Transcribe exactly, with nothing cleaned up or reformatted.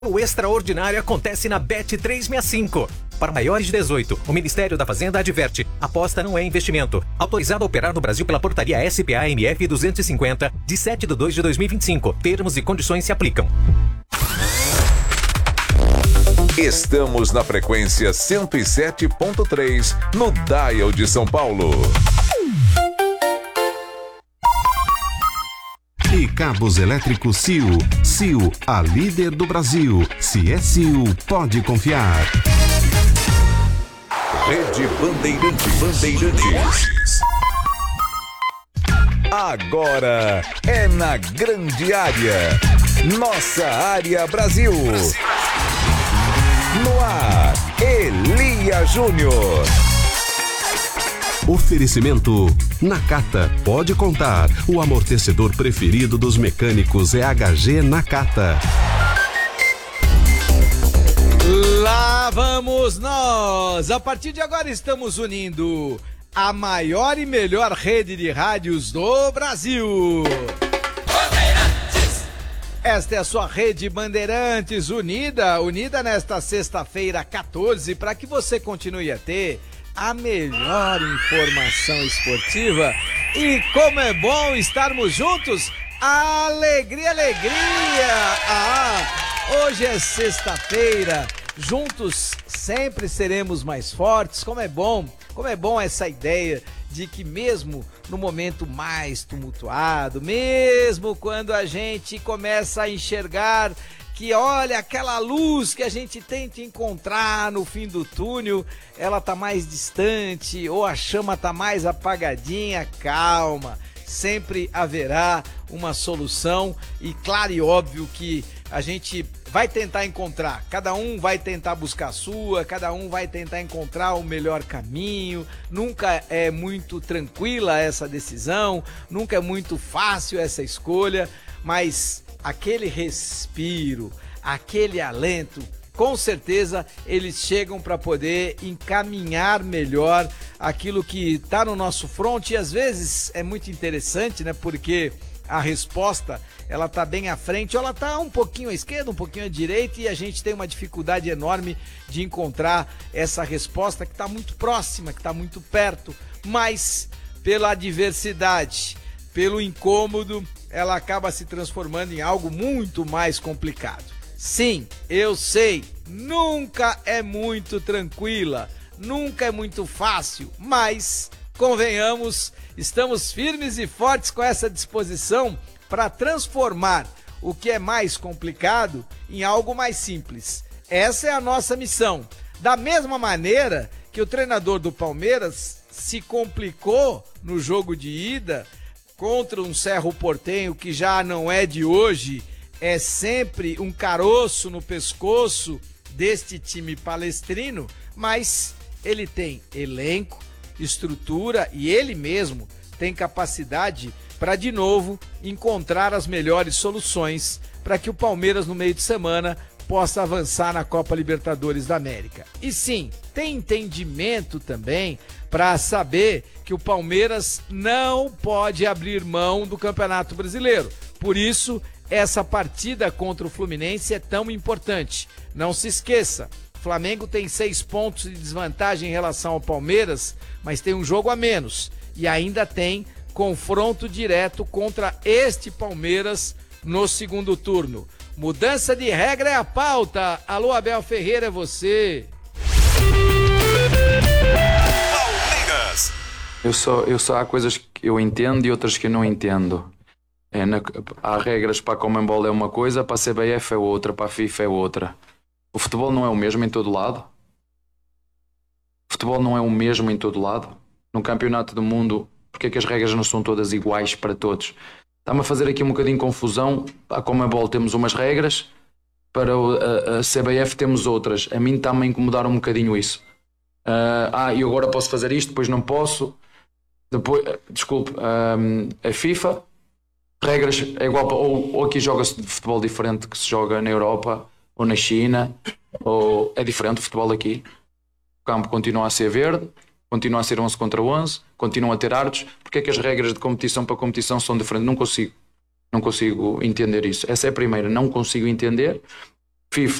O extraordinário acontece na Bet trezentos e sessenta e cinco. Para maiores de dezoito, o Ministério da Fazenda adverte: aposta não é investimento. Autorizado a operar no Brasil pela portaria S P A M F duzentos e cinquenta, de sete de dois de dois mil e vinte e cinco. Termos e condições se aplicam. Estamos na frequência cento e sete ponto três, no Dial de São Paulo. E cabos elétricos C I U. C I U, a líder do Brasil. Se é C I U, pode confiar. Rede Bandeirantes. Bandeirantes. Agora é na grande área. Nossa área Brasil. No ar, Elia Júnior. Oferecimento Nakata, pode contar. O amortecedor preferido dos mecânicos é H G Nakata. Lá vamos nós! A partir de agora estamos unindo a maior e melhor rede de rádios do Brasil. Esta é a sua Rede Bandeirantes unida, unida nesta sexta-feira quatorze, para que você continue a ter a melhor informação esportiva. E como é bom estarmos juntos! Alegria, alegria! Ah, hoje é sexta-feira, juntos sempre seremos mais fortes. Como é bom, como é bom essa ideia de que mesmo no momento mais tumultuado, mesmo quando a gente começa a enxergar que, olha, aquela luz que a gente tenta encontrar no fim do túnel, ela tá mais distante ou a chama tá mais apagadinha, calma, sempre haverá uma solução e claro e óbvio que a gente vai tentar encontrar, cada um vai tentar buscar a sua, cada um vai tentar encontrar o melhor caminho, nunca é muito tranquila essa decisão, nunca é muito fácil essa escolha, mas aquele respiro, aquele alento, com certeza eles chegam para poder encaminhar melhor aquilo que está no nosso front e às vezes é muito interessante, né? Porque a resposta, ela tá bem à frente, ou ela tá um pouquinho à esquerda, um pouquinho à direita e a gente tem uma dificuldade enorme de encontrar essa resposta que está muito próxima, que está muito perto, mas pela adversidade, pelo incômodo, ela acaba se transformando em algo muito mais complicado. Sim, eu sei, nunca é muito tranquila, nunca é muito fácil, mas convenhamos, estamos firmes e fortes com essa disposição para transformar o que é mais complicado em algo mais simples. Essa é a nossa missão. Da mesma maneira que o treinador do Palmeiras se complicou no jogo de ida contra um Cerro Porteño que já não é de hoje, é sempre um caroço no pescoço deste time palestrino, mas ele tem elenco, estrutura e ele mesmo tem capacidade para de novo encontrar as melhores soluções para que o Palmeiras no meio de semana possa avançar na Copa Libertadores da América. E sim, tem entendimento também para saber que o Palmeiras não pode abrir mão do Campeonato Brasileiro. Por isso, essa partida contra o Fluminense é tão importante. Não se esqueça, o Flamengo tem seis pontos de desvantagem em relação ao Palmeiras, mas tem um jogo a menos e ainda tem confronto direto contra este Palmeiras no segundo turno. Mudança de regra é a pauta. Alô, Abel Ferreira, é você. Palmeiras. Eu só, eu só há coisas que eu entendo e outras que eu não entendo. É, na, há regras para a Conmebol é uma coisa, para a C B F é outra, para a FIFA é outra. O futebol não é o mesmo em todo lado. O futebol não é o mesmo em todo lado. No campeonato do mundo, porque é que as regras não são todas iguais para todos? Está-me a fazer aqui um bocadinho de confusão. Para a Conmebol temos umas regras, para a, a C B F temos outras. A mim está-me a incomodar um bocadinho isso. Uh, ah, e agora posso fazer isto, depois não posso. Depois, desculpe, um, a FIFA, regras é igual para, ou, ou aqui joga-se de futebol diferente que se joga na Europa ou na China, ou é diferente o futebol aqui. O campo continua a ser verde, continua a ser onze contra onze, continua a ter árbitros. Porque é que as regras de competição para competição são diferentes? Não consigo, não consigo entender isso. Essa é a primeira, não consigo entender. FIFA